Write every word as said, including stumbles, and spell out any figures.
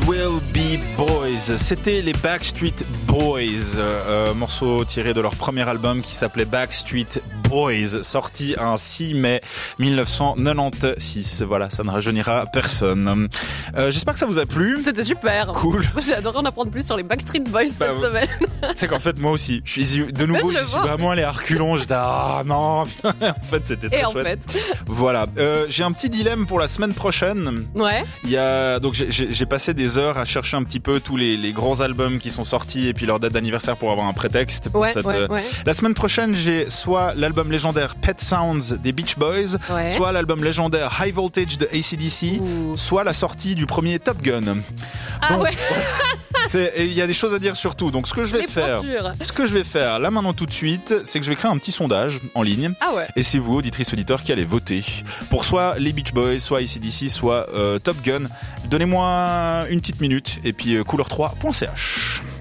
Will Be Boys. C'était les Backstreet Boys, euh, morceau tiré de leur premier album qui s'appelait Backstreet Boys, sorti un six mai mille neuf cent quatre-vingt-seize. Voilà, ça ne rajeunira personne. Euh, j'espère que ça vous a plu. C'était super. Cool. Moi, j'ai adoré en apprendre plus sur les Backstreet Boys bah, cette semaine. C'est qu'en fait, moi aussi, je suis de nouveau, je, je suis vraiment allé à reculons. J'étais ah non. En fait, c'était très Et en chouette. fait. Voilà. Euh, j'ai un petit dilemme pour la semaine prochaine. Ouais. Il y a donc j'ai, j'ai passé des heures à chercher un petit peu tous les, les grands albums qui sont sortis et puis leur date d'anniversaire pour avoir un prétexte. Pour ouais, cette, ouais, ouais. La semaine prochaine, j'ai soit l'album légendaire Pet Sounds des Beach Boys, ouais. soit l'album légendaire High Voltage de A C D C, Ouh. soit la sortie du premier Top Gun. Ah donc, ouais. Il y a des choses à dire sur tout. Donc ce que je vais les faire, procures. ce que je vais faire là maintenant tout de suite, c'est que je vais créer un petit sondage en ligne. Ah ouais. Et c'est vous, auditrices, auditeurs, qui allez voter pour soit les Beach Boys, soit A C D C, soit euh, Top Gun. Donnez-moi une petite minute et puis euh, couleur trois point c h.